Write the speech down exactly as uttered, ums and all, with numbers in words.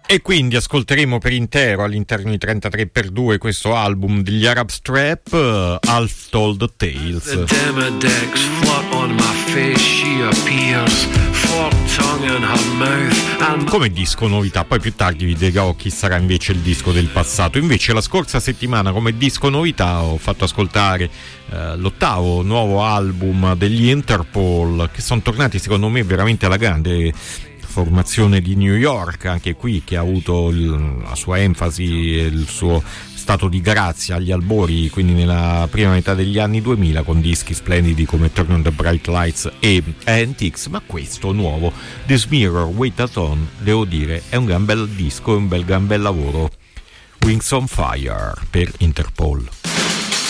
E quindi ascolteremo per intero all'interno di trentatré per due questo album degli Arab Strap, uh, Half Told Tales. The Demodex flat on my face, she appears, forked tongue in her mouth. And... Come disco novità, poi più tardi vi dirò chi sarà invece il disco del passato. Invece la scorsa settimana come disco novità ho fatto ascoltare uh, l'ottavo nuovo album degli Interpol, che sono tornati secondo me veramente alla grande. Formazione di New York, anche qui, che ha avuto il, la sua enfasi e il suo stato di grazia agli albori, quindi nella prima metà degli anni duemila, con dischi splendidi come Turn on the Bright Lights e Antiques. Ma questo nuovo, This Mirror Waited On, devo dire è un gran bel disco, un bel gran bel lavoro. Wings on Fire per Interpol.